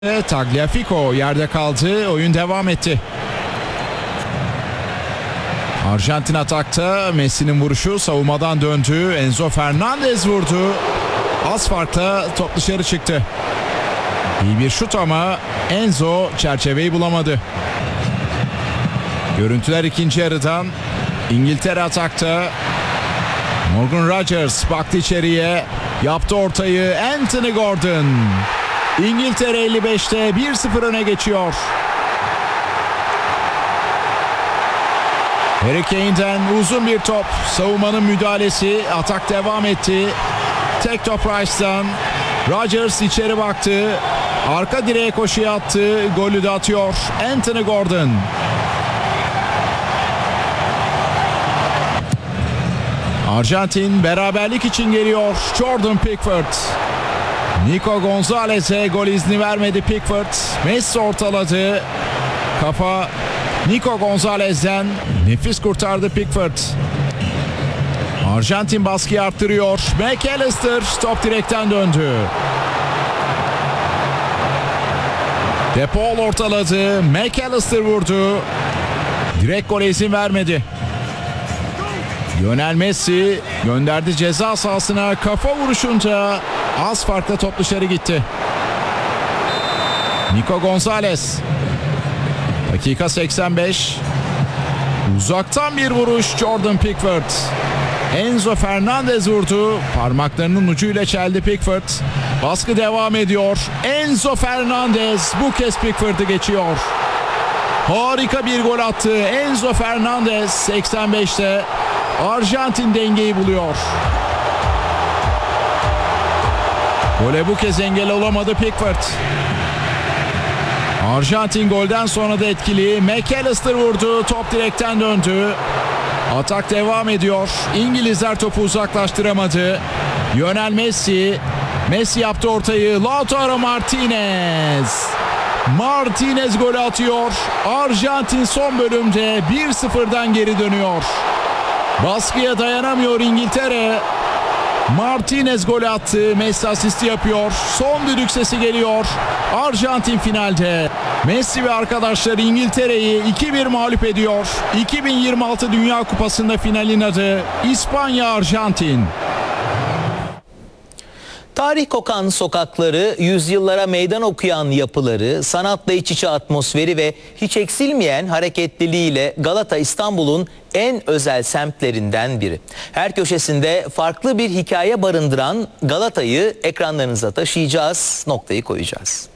Tagliafico yerde kaldı. Oyun devam etti. Arjantin atakta. Messi'nin vuruşu savunmadan döndü. Enzo Fernandez vurdu. Az farkla top dışarı çıktı. İyi bir şut ama Enzo çerçeveyi bulamadı. Görüntüler ikinci yarıdan. İngiltere atakta. Morgan Rogers baktı içeriye. Yaptı ortayı. Anthony Gordon. İngiltere 55'te 1-0 öne geçiyor. Harry Kane'den uzun bir top. Savunmanın müdahalesi. Atak devam etti. Tek top Rice'dan. Rodgers içeri baktı. Arka direğe koşuya attı. Golü de atıyor Anthony Gordon. Arjantin beraberlik için geliyor. Jordan Pickford. Nico Gonzalez'e gol izni vermedi Pickford. Messi ortaladı. Kafa Nico Gonzalez'den. Nefis kurtardı Pickford. Arjantin baskıyı arttırıyor. McAllister top direkten döndü. De Paul ortaladı. McAllister vurdu. Direkt gole izin vermedi. Lionel Messi gönderdi ceza sahasına. Kafa vuruşunca az farkla top dışarı gitti. Nico Gonzalez. Dakika 85. Uzaktan bir vuruş Jordan Pickford. Enzo Fernandez vurdu. Parmaklarının ucuyla çeldi Pickford. Baskı devam ediyor. Enzo Fernandez bu kez Pickford'ı geçiyor. Harika bir gol attı. Enzo Fernandez 85'te. Arjantin dengeyi buluyor. Gole bu kez engel olamadı Pickford. Arjantin golden sonra da etkili. McAllister vurdu. Top direkten döndü. Atak devam ediyor. İngilizler topu uzaklaştıramadı. Lionel Messi. Messi yaptı ortayı. Lautaro Martinez. Martinez golü atıyor. Arjantin son bölümde 1-0'dan geri dönüyor. Baskıya dayanamıyor İngiltere. Martinez golü attı. Messi asisti yapıyor. Son düdük sesi geliyor. Arjantin finalde. Messi ve arkadaşları İngiltere'yi 2-1 mağlup ediyor. 2026 Dünya Kupası'nda finalin adı İspanya-Arjantin. Tarih kokan sokakları, yüzyıllara meydan okuyan yapıları, sanatla iç içe atmosferi ve hiç eksilmeyen hareketliliğiyle Galata İstanbul'un en özel semtlerinden biri. Her köşesinde farklı bir hikaye barındıran Galata'yı ekranlarınıza taşıyacağız, noktayı koyacağız.